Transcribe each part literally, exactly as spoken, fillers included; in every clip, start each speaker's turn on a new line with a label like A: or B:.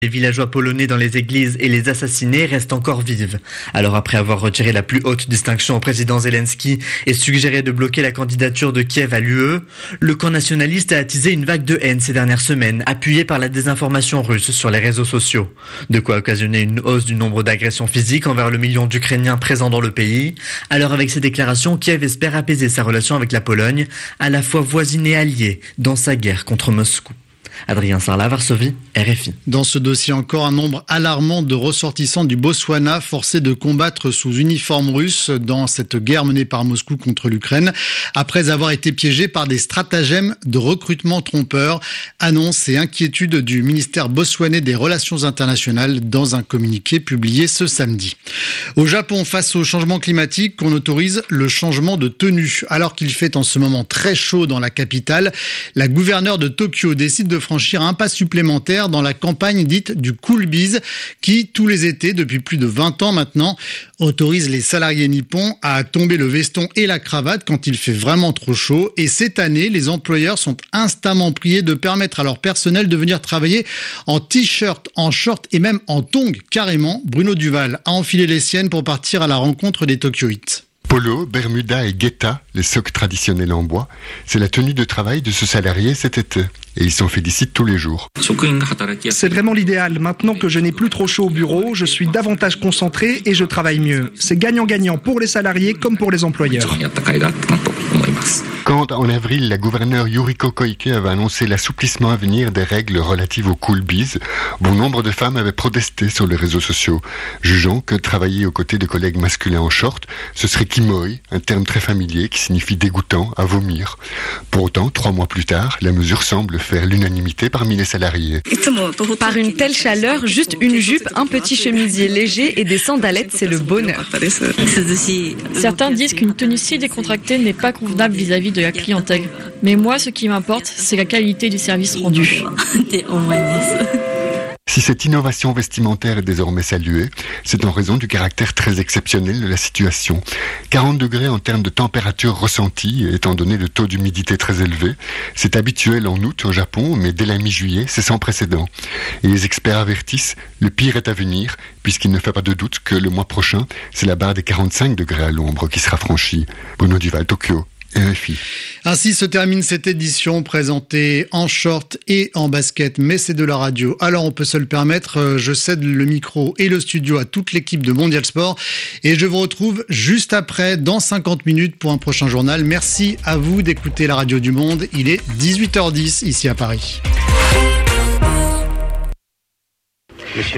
A: Les villageois polonais dans les églises et les assassinés restent encore vives. Alors après avoir retiré la plus haute distinction au président Zelensky et suggéré de bloquer la candidature de Kiev à l'U E, le camp nationaliste a attisé une vague de haine ces dernières semaines, appuyée par la désinformation russe sur les réseaux sociaux. De quoi occasionner une hausse du nombre d'agressions physiques envers le million d'Ukrainiens présents dans le pays. Alors avec ces déclarations, Kiev espère apaiser sa relation avec la Pologne, à la fois voisine et alliée, dans sa guerre contre Moscou. Adrien Sarlat, Varsovie, R F I.
B: Dans ce dossier encore, un nombre alarmant de ressortissants du Botswana forcés de combattre sous uniforme russe dans cette guerre menée par Moscou contre l'Ukraine, après avoir été piégés par des stratagèmes de recrutement trompeurs. Annonce et inquiétude du ministère botswanais des Relations internationales dans un communiqué publié ce samedi. Au Japon, face au changement climatique, on autorise le changement de tenue. Alors qu'il fait en ce moment très chaud dans la capitale, la gouverneure de Tokyo décide de franchir un pas supplémentaire dans la campagne dite du Cool Biz qui, tous les étés, depuis plus de vingt ans maintenant, autorise les salariés nippons à tomber le veston et la cravate quand il fait vraiment trop chaud. Et cette année, les employeurs sont instamment priés de permettre à leur personnel de venir travailler en t-shirt, en short et même en tongs carrément. Bruno Duval a enfilé les siennes pour partir à la rencontre des Tokyoïtes.
C: Polo, bermuda et guetta, les socks traditionnels en bois, c'est la tenue de travail de ce salarié cet été. Et il s'en félicite tous les jours.
D: C'est vraiment l'idéal. Maintenant que je n'ai plus trop chaud au bureau, je suis davantage concentré et je travaille mieux. C'est gagnant-gagnant pour les salariés comme pour les employeurs.
C: Quand, en avril, la gouverneure Yuriko Koike avait annoncé l'assouplissement à venir des règles relatives au Cool Biz, bon nombre de femmes avaient protesté sur les réseaux sociaux, jugeant que travailler aux côtés de collègues masculins en short, ce serait kimoi, un terme très familier qui signifie dégoûtant, à vomir. Pour autant, trois mois plus tard, la mesure semble faire l'unanimité parmi les salariés.
E: Par une telle chaleur, juste une jupe, un petit chemisier léger et des sandalettes, c'est le bonheur.
F: Certains disent qu'une tenue si décontractée n'est pas convenable vis-à-vis de la clientèle. Mais moi, ce qui m'importe, c'est la qualité du service rendu.
C: Si cette innovation vestimentaire est désormais saluée, c'est en raison du caractère très exceptionnel de la situation. quarante degrés en termes de température ressentie, étant donné le taux d'humidité très élevé. C'est habituel en août au Japon, mais dès la mi-juillet, c'est sans précédent. Et les experts avertissent, le pire est à venir, puisqu'il ne fait pas de doute que le mois prochain, c'est la barre des quarante-cinq degrés à l'ombre qui sera franchie. Bruno Duval, Tokyo. R F I.
B: Ainsi se termine cette édition présentée en short et en basket, mais c'est de la radio. Alors on peut se le permettre, je cède le micro et le studio à toute l'équipe de Mondial Sport et je vous retrouve juste après, dans cinquante minutes pour un prochain journal. Merci à vous d'écouter la radio du monde. Il est dix-huit heures dix ici à Paris.
G: Monsieur ?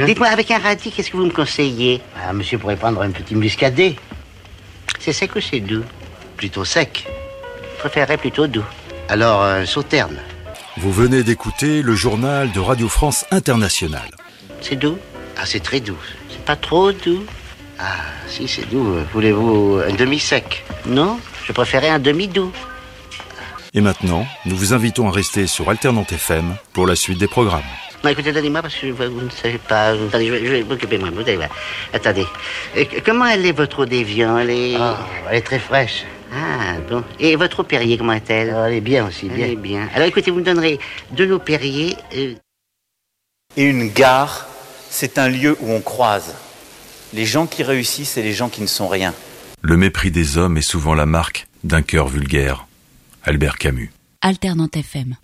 G: Dites-moi, avec un radis, qu'est-ce que vous me conseillez ? Ah, monsieur pourrait prendre un petit muscadet. C'est sec ou c'est doux ? Plutôt sec. Je préférerais plutôt doux. Alors, un sauterne.
H: Vous venez d'écouter le journal de Radio France Internationale.
G: C'est doux ? Ah, c'est très doux. C'est pas trop doux ? Ah, si, c'est doux. Voulez-vous un demi-sec ? Non, je préférais un demi-doux.
H: Et maintenant, nous vous invitons à rester sur Alternante F M pour la suite des programmes.
G: Non, écoutez, donnez-moi parce que vous ne savez pas. Attendez, je vais, je vais m'occuper de moi. Vous allez voir. Attendez. Et comment elle est, votre eau d'évian ? Elle est... Oh, elle est très fraîche. Ah, bon. Et votre eau Perrier, comment est-elle ? Oh, elle est bien aussi, bien. Elle est bien. Alors écoutez, vous me donnerez de l'eau Perrier. Euh...
I: Et une gare, c'est un lieu où on croise les gens qui réussissent et les gens qui ne sont rien.
H: Le mépris des hommes est souvent la marque d'un cœur vulgaire. Albert Camus.
J: Alternante F M.